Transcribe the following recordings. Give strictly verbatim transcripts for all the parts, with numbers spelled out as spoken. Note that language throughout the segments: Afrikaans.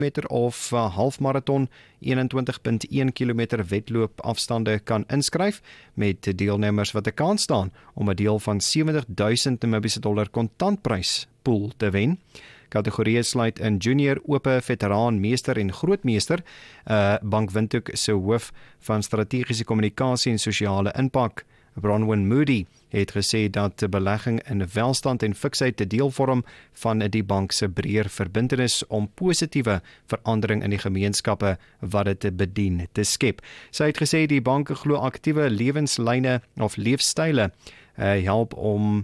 meter of uh, halfmarathon, eenentwintig komma een kilometer wedloop afstande kan inskryf, met deelnemers wat 'n kans staan om 'n deel van sewentig duisend Namibiese dollar kontantprys pool te wen. Kategorieë sluit in junior, ope, veteraan, meester en grootmeester. Uh, Bank Windhoek se hoof van strategiese kommunikasie en sosiale impak, Bronwyn Moody, het gesê dat belegging in welstand en fiksheid te deel vorm van die bank se breër verbintenis om positiewe verandering in die gemeenskappe wat dit te bedien te skep. Sy het gesê die bank glo aktiewe lewenslyne of leefstyle uh, help om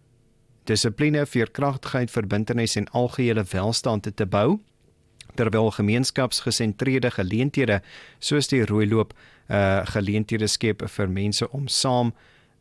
dissipline, veerkragtigheid, verbintenis en algehele welstand te bou, terwyl gemeenskapsgesentreerde geleenthede soos die rooiloop uh, geleenthede skep vir mense om saam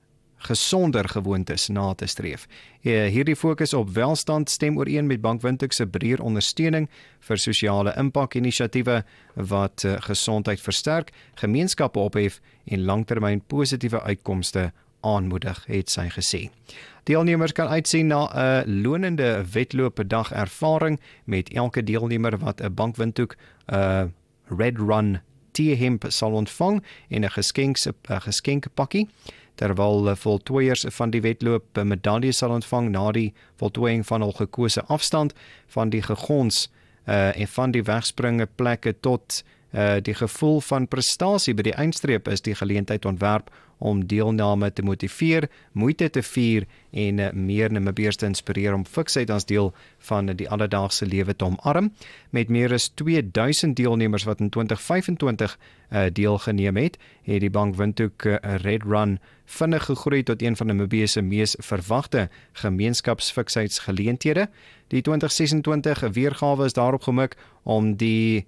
gesonder gewoontes na te streef. Uh, hierdie fokus op welstand stem ooreen met Bank Windhoek se breër ondersteuning vir sosiale impak-inisiatiewe wat uh, gesondheid versterk, gemeenskappe ophef en langtermyn positiewe uitkomste aanmoedig, het sy gesê. Deelnemers kan uitsien na 'n lonende wedloopdag ervaring met elke deelnemer wat 'n Bank Windhoek uh, Red Run T-hemp sal ontvang en 'n geskenks 'n geskenkpakkie, terwyl voltooiers van die wedloop 'n medalje sal ontvang na die voltooiing van hul gekose afstand, van die gegons uh, en van die wegspringe plekke tot Uh, die gevoel van prestasie by die eindstreep is die geleentheid ontwerp om deelname te motiveer, moeite te vier en uh, meer Namibiërs te inspireer om fiksheid as deel van die alledaagse lewe te omarm. Met meer as twee duisend deelnemers wat in twintig vyf en twintig uh, deelgeneem het, het die Bank Windhoek uh, Red Run vinnig gegroei tot een van Namibië se mees verwagte gemeenskapsfiksheidsgeleenthede. Die twintig ses en twintig weergawe is daarop gemik om die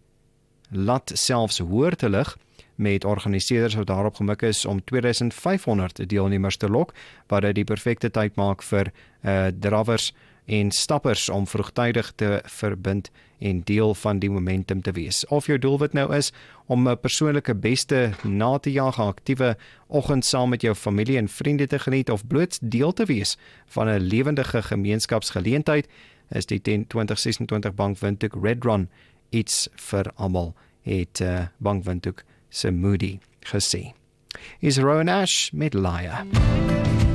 lat selfs hoër te lig, met organiseerders wat daarop gemik is om twee duisend vyf honderd deelnemers te lok, wat dit die perfekte tyd maak vir uh, drawers en stappers om vroegtydig te verbind en deel van die momentum te wees. Of jou doelwit nou is om 'n persoonlike beste na te jaag, 'n aktiewe oggend saam met jou familie en vriende te geniet, of bloot deel te wees van 'n lewendige gemeenskapsgeleentheid, is die twintig ses en twintig Bank Windhoek Red Run iets vir almal, het uh, Bank Windhoek se Moody gesê. Is Rowan Ash met Liar.